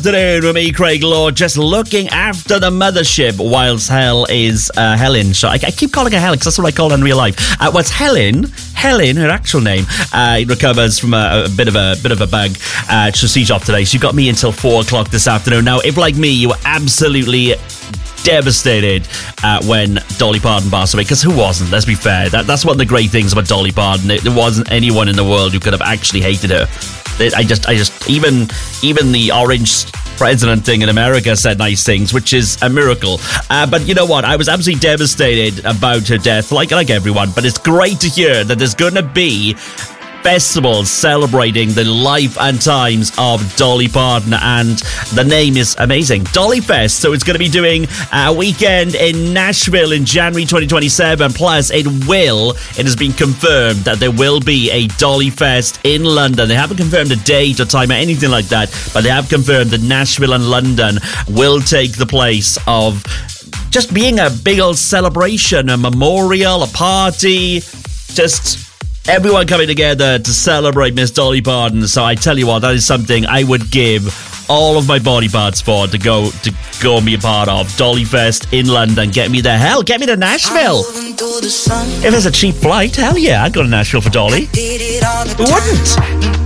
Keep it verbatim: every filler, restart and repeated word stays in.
afternoon with me, Craig Lord, just looking after the mothership whilst Hell is uh, Helen. So I, I keep calling her Helen because that's what I call her in real life. Uh, what's Helen? Helen, her actual name, uh, recovers from a, a bit of a bit of a bug. Uh, she's off today. So you got me until four o'clock this afternoon. Now, if like me, you were absolutely devastated uh, when Dolly Parton passed away, because who wasn't? Let's be fair. That, that's one of the great things about Dolly Parton. There wasn't anyone in the world who could have actually hated her. I just, I just, even, even the orange president thing in America said nice things, which is a miracle. Uh, but you know what? I was absolutely devastated about her death, like like everyone. But it's great to hear that there's going to be festivals celebrating the life and times of Dolly Parton, and the name is amazing, Dolly Fest. So it's going to be doing a weekend in Nashville in January twenty twenty-seven. Plus, it will, it has been confirmed that there will be a Dolly Fest in London. They haven't confirmed a date or time or anything like that, but they have confirmed that Nashville and London will take the place of just being a big old celebration, a memorial, a party, just everyone coming together to celebrate Miss Dolly Parton. So I tell you what, that is something I would give all of my body parts for, to go to go and be a part of. Dolly Fest in London. Get me there. Hell, get me to Nashville. If there's a cheap flight, hell yeah, I'd go to Nashville for Dolly. Who wouldn't?